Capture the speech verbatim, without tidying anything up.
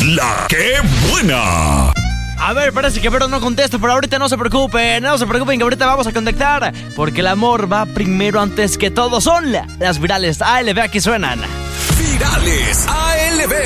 La que buena. A ver, parece que Vero no contesta, pero ahorita no se preocupen, no se preocupen que ahorita vamos a conectar, porque el amor va primero antes que todo. Son las virales A L B, aquí suenan. Virales A L B.